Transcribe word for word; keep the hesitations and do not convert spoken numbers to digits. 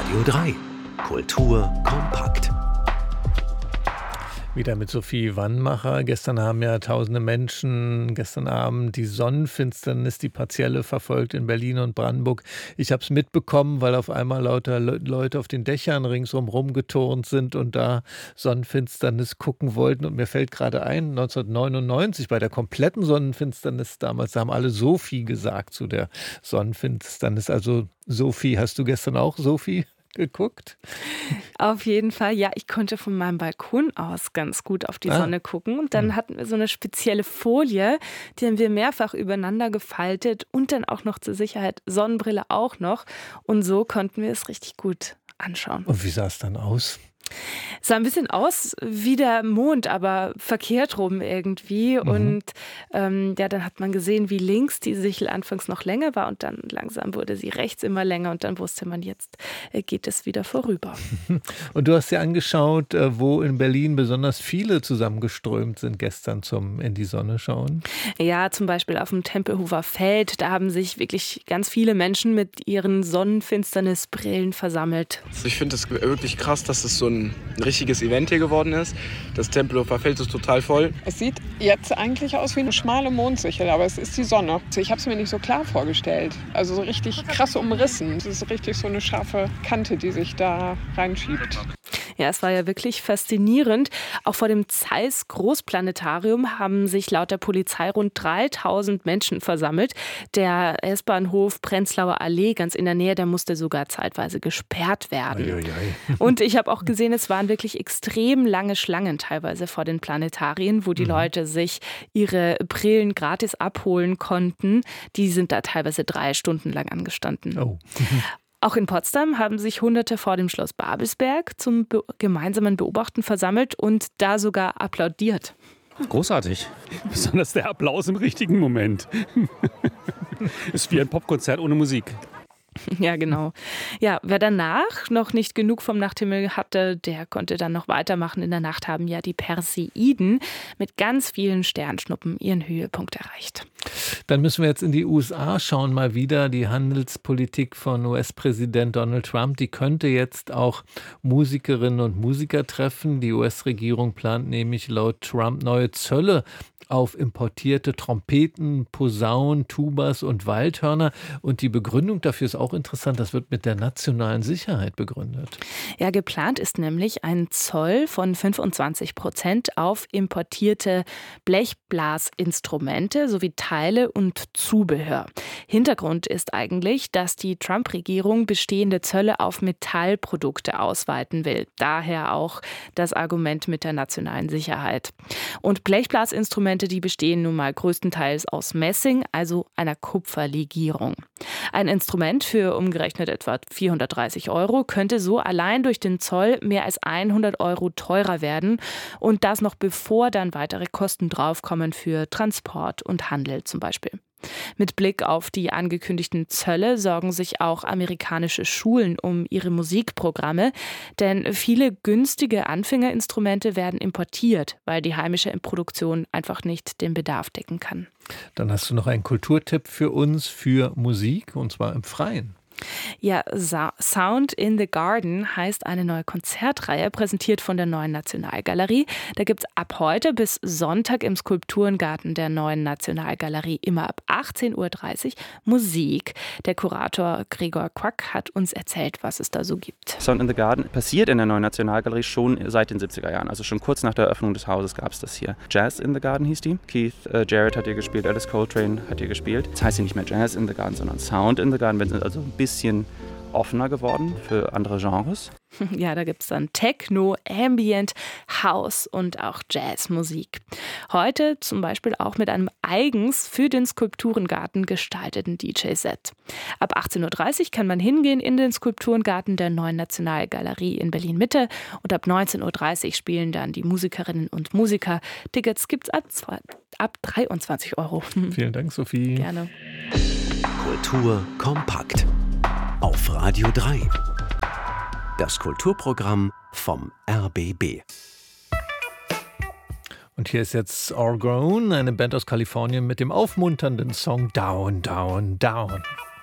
Radio drei. Kultur kompakt. Wieder mit Sophie Wannmacher. Gestern haben ja tausende Menschen gestern Abend die Sonnenfinsternis, die partielle, verfolgt in Berlin und Brandenburg. Ich habe es mitbekommen, weil auf einmal lauter Le- Leute auf den Dächern ringsum rumgeturnt sind und da Sonnenfinsternis gucken wollten. Und mir fällt gerade ein, neunzehnhundertneunundneunzig bei der kompletten Sonnenfinsternis damals, da haben alle Sophie gesagt zu der Sonnenfinsternis. Also Sophie, hast du gestern auch Sophie geguckt? Auf jeden Fall, ja, ich konnte von meinem Balkon aus ganz gut auf die Ah. Sonne gucken. Und dann hatten wir so eine spezielle Folie, die haben wir mehrfach übereinander gefaltet und dann auch noch zur Sicherheit Sonnenbrille auch noch. Und so konnten wir es richtig gut anschauen. Und wie sah es dann aus? Es sah ein bisschen aus wie der Mond, aber verkehrt rum irgendwie. Mhm. Und ähm, ja, dann hat man gesehen, wie links die Sichel anfangs noch länger war und dann langsam wurde sie rechts immer länger und dann wusste man, jetzt äh, geht es wieder vorüber. Und du hast dir angeschaut, äh, wo in Berlin besonders viele zusammengeströmt sind gestern zum in die Sonne schauen. Ja, zum Beispiel auf dem Tempelhofer Feld, da haben sich wirklich ganz viele Menschen mit ihren Sonnenfinsternisbrillen versammelt. Also ich finde es wirklich krass, dass es so ein ein richtiges Event hier geworden ist. Das Tempelhofer Feld ist total voll. Es sieht jetzt eigentlich aus wie eine schmale Mondsichel, aber es ist die Sonne. Ich habe es mir nicht so klar vorgestellt. Also so richtig krass umrissen. Es ist richtig so eine scharfe Kante, die sich da reinschiebt. Ja, es war ja wirklich faszinierend. Auch vor dem Zeiss Großplanetarium haben sich laut der Polizei rund dreitausend Menschen versammelt. Der S-Bahnhof Prenzlauer Allee ganz in der Nähe, der musste sogar zeitweise gesperrt werden. Ei, ei, ei. Und ich habe auch gesehen, es waren wirklich extrem lange Schlangen teilweise vor den Planetarien, wo die Mhm. Leute sich ihre Brillen gratis abholen konnten. Die sind da teilweise drei Stunden lang angestanden. Oh. Auch in Potsdam haben sich Hunderte vor dem Schloss Babelsberg zum be- gemeinsamen Beobachten versammelt und da sogar applaudiert. Großartig. Besonders der Applaus im richtigen Moment. Ist wie ein Popkonzert ohne Musik. Ja, genau. Ja, wer danach noch nicht genug vom Nachthimmel hatte, der konnte dann noch weitermachen. In der Nacht haben ja die Perseiden mit ganz vielen Sternschnuppen ihren Höhepunkt erreicht. Dann müssen wir jetzt in die U S A schauen, mal wieder. Die Handelspolitik von U S-Präsident Donald Trump, die könnte jetzt auch Musikerinnen und Musiker treffen. Die U S-Regierung plant nämlich laut Trump neue Zölle auf importierte Trompeten, Posaunen, Tubas und Waldhörner. Und die Begründung dafür ist auch interessant, das wird mit der nationalen Sicherheit begründet. Ja, geplant ist nämlich ein Zoll von fünfundzwanzig Prozent auf importierte Blechblasinstrumente sowie Teile und Zubehör. Hintergrund ist eigentlich, dass die Trump-Regierung bestehende Zölle auf Metallprodukte ausweiten will. Daher auch das Argument mit der nationalen Sicherheit. Und Blechblasinstrumente, die bestehen nun mal größtenteils aus Messing, also einer Kupferlegierung. Ein Instrument für umgerechnet etwa vierhundertdreißig Euro könnte so allein durch den Zoll mehr als hundert Euro teurer werden. Und das noch bevor dann weitere Kosten draufkommen für Transport und Handel zum Beispiel. Mit Blick auf die angekündigten Zölle sorgen sich auch amerikanische Schulen um ihre Musikprogramme, denn viele günstige Anfängerinstrumente werden importiert, weil die heimische Produktion einfach nicht den Bedarf decken kann. Dann hast du noch einen Kulturtipp für uns für Musik, und zwar im Freien. Ja, Sa- Sound in the Garden heißt eine neue Konzertreihe, präsentiert von der Neuen Nationalgalerie. Da gibt es ab heute bis Sonntag im Skulpturengarten der Neuen Nationalgalerie immer ab achtzehn Uhr dreißig Musik. Der Kurator Gregor Quack hat uns erzählt, was es da so gibt. Sound in the Garden passiert in der Neuen Nationalgalerie schon seit den siebziger Jahren. Also schon kurz nach der Eröffnung des Hauses gab es das hier. Jazz in the Garden hieß die. Keith äh, Jarrett hat hier gespielt, Alice Coltrane hat hier gespielt. Das heißt hier nicht mehr Jazz in the Garden, sondern Sound in the Garden. Wir sind also ein bisschen offener geworden für andere Genres. Ja, da gibt es dann Techno, Ambient, House und auch Jazzmusik. Heute zum Beispiel auch mit einem eigens für den Skulpturengarten gestalteten D J-Set. Ab achtzehn Uhr dreißig kann man hingehen in den Skulpturengarten der Neuen Nationalgalerie in Berlin-Mitte und ab neunzehn Uhr dreißig spielen dann die Musikerinnen und Musiker. Tickets gibt's ab, ab dreiundzwanzig Euro. Vielen Dank, Sophie. Gerne. Kultur kompakt. Auf Radio drei. Das Kulturprogramm vom R B B. Und hier ist jetzt All Grown, eine Band aus Kalifornien mit dem aufmunternden Song Down, Down, Down.